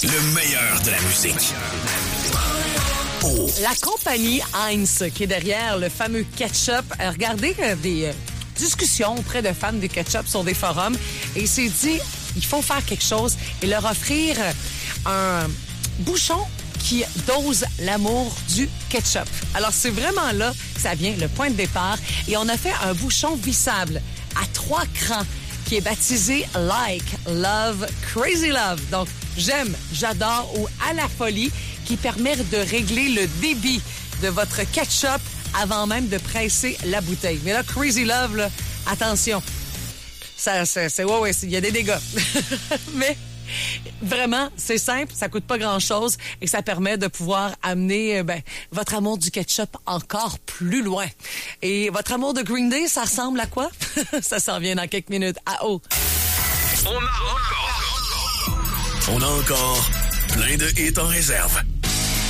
Le meilleur de la musique. Oh. La compagnie Heinz, qui est derrière le fameux ketchup, a regardé des discussions auprès de fans de ketchup sur des forums et s'est dit, il faut faire quelque chose et leur offrir un bouchon qui dose l'amour du ketchup. Alors, c'est vraiment là que ça vient, le point de départ. Et on a fait un bouchon vissable à 3 crans qui est baptisé Like Love Crazy Love. Donc, j'aime, j'adore ou à la folie qui permet de régler le débit de votre ketchup avant même de presser la bouteille. Mais là, Crazy Love, là, attention. Ouais, il y a des dégâts. Mais vraiment, c'est simple, ça coûte pas grand-chose et ça permet de pouvoir amener votre amour du ketchup encore plus loin. Et votre amour de Green Day, ça ressemble à quoi? Ça s'en vient dans quelques minutes. À haut. On a encore plein de hits en réserve.